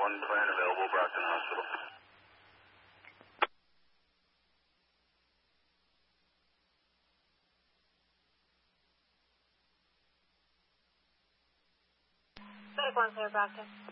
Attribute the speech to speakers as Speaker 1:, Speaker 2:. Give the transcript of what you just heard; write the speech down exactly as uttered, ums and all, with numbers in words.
Speaker 1: one plan available, Brockton Hospital.
Speaker 2: Medic one, zero, Brockton.